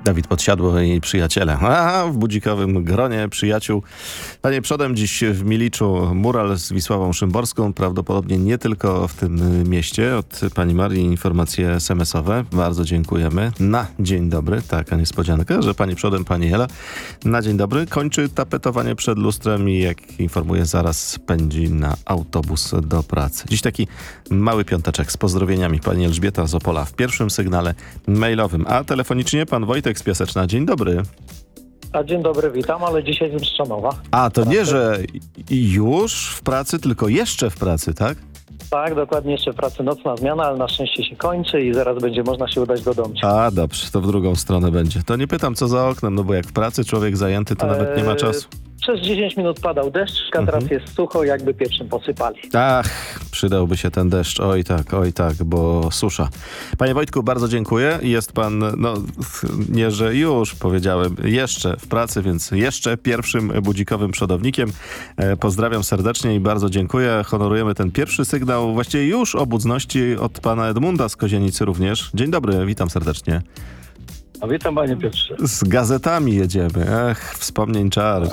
Dawid Podsiadło i przyjaciele. W budzikowym gronie przyjaciół. Panie przodem, dziś w Miliczu mural z Wisławą Szymborską. Prawdopodobnie nie tylko w tym mieście. Od pani Marii informacje SMS-owe. Bardzo dziękujemy. Na dzień dobry. Taka niespodzianka, że pani przodem, pani Ela. Na dzień dobry. Kończy tapetowanie przed lustrem i jak informuję, zaraz pędzi na autobus do pracy. Dziś taki mały piąteczek z pozdrowieniami. Pani Elżbieta z Opola w pierwszym sygnale mailowym. A telefonicznie pan Wojtek z Piaseczna. Dzień dobry. A dzień dobry, witam, ale dzisiaj z Brzeszczanowa. A, to nie, że już w pracy, tylko jeszcze w pracy, tak? Tak, dokładnie, jeszcze w pracy nocna zmiana, ale na szczęście się kończy i zaraz będzie można się udać do domu. A, dobrze, to w drugą stronę będzie. To nie pytam, co za oknem, no bo jak w pracy człowiek zajęty, to nawet nie ma czasu. Przez 10 minut padał deszcz, a teraz jest sucho, jakby pieprzem posypali. Ach, przydałby się ten deszcz, oj tak, bo susza. Panie Wojtku, bardzo dziękuję. Jest pan, no nie, że już powiedziałem, jeszcze w pracy, więc jeszcze pierwszym budzikowym przodownikiem. Pozdrawiam serdecznie i bardzo dziękuję. Honorujemy ten pierwszy sygnał, właściwie już o budności od pana Edmunda z Kozienicy również. Dzień dobry, witam serdecznie. A witam, panie Piotrze. Z gazetami jedziemy. Wspomnień czar.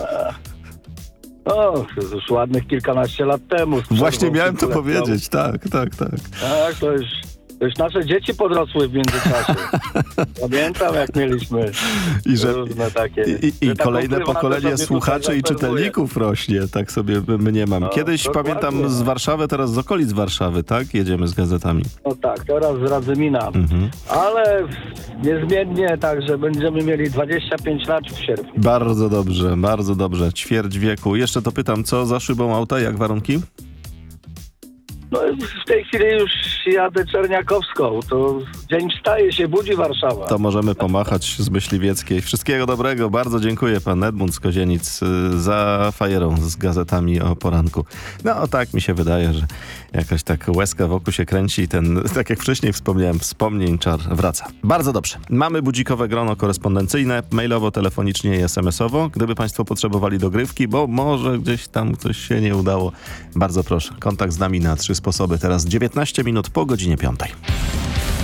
O, już ładnych kilkanaście lat temu. Właśnie miałem to powiedzieć, tak. Tak, to już nasze dzieci podrosły w międzyczasie. Pamiętam, jak mieliśmy różne takie. I kolejne pokolenie słuchaczy i czytelników rośnie, tak sobie mniemam. Kiedyś dokładnie. pamiętam z Warszawy, teraz z okolic Warszawy, tak? Jedziemy z gazetami. No tak, teraz z Radzymina. Ale niezmiennie także będziemy mieli 25 lat w sierpniu. Bardzo dobrze. Ćwierć wieku. Jeszcze to pytam, co za szybą auta, jak warunki? No w tej chwili już jadę Czerniakowską. To dzień wstaje się, budzi Warszawa. To możemy pomachać z Myśliwieckiej. Wszystkiego dobrego. Bardzo dziękuję, pan Edmund z Kozienic, za fajerą z gazetami o poranku. No tak mi się wydaje, że jakaś tak łezka wokół się kręci i ten, tak jak wcześniej wspomniałem, wspomnień czar wraca. Bardzo dobrze. Mamy budzikowe grono korespondencyjne, mailowo, telefonicznie i SMS-owo. Gdyby państwo potrzebowali dogrywki, bo może gdzieś tam coś się nie udało, bardzo proszę. Kontakt z nami na 3 sposoby. Teraz 19 minut po godzinie 5.